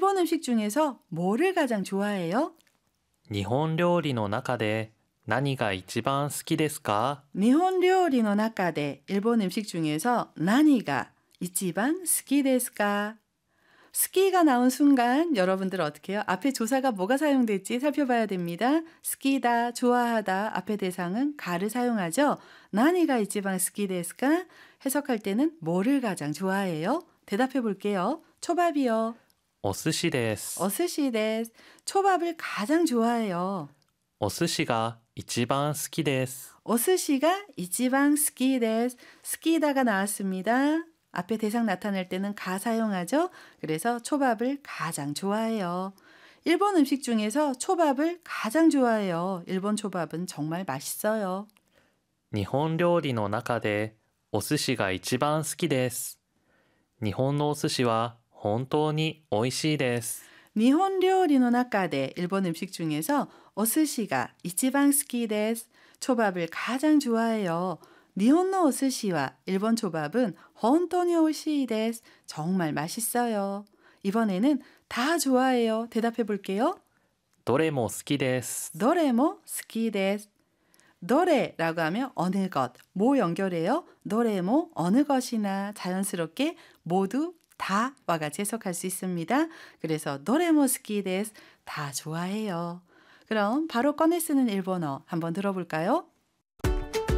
일본 음식 중에서 뭐를 가장 좋아해요? 日本料理の中で何が一番好きですか? 일본 요리の中で 일본 음식 중에서 何が 이치반 스키 데스 까? 스키가 나온 순간 여러분들 어떻게 해요? 앞에 조사가 뭐가 사용될지 살펴봐야 됩니다. 스키다, 좋아하다, 앞에 대상은 가를 사용하죠. 나니가 이치방 스키 데스 까? 해석할 때는 뭐를 가장 좋아해요? 대답해 볼게요. 초밥이요. お寿司です。 어스시 데스. 초밥을 가장 좋아해요. お寿司が一番好きです。 오스시가 이치방 스키 데스. 스키다가 나왔습니다. 앞에 대상 나타낼 때는 가 사용하죠. 그래서 초밥을 가장 좋아해요. 일본 음식 중에서 초밥을 가장 좋아해요. 일본 초밥은 정말 맛있어요. 日本料理の中でお寿司が一番好きです。日本のお寿司は本当に美味しいです。 일본 요리의 나카데 일본 음식 중에서 오스시가 이치방 스키 데스. 초밥을 가장 좋아해요. 니혼노 오스시와 일본 초밥은 혼토니 오이시 데스. 정말 맛있어요. 이번에는 다 좋아해요. 대답해 볼게요. どれも好きです。 노래모 스키 데스. 노래라고 하면 어느 것, 뭐 연결해요? 노래모 어느 것이나 자연스럽게 모두 다와 같이 해석할 수 있습니다. 그래서 노래모 스키 데스. 다 좋아해요. 그럼 바로 꺼내 쓰는 일본어 한번 들어볼까요?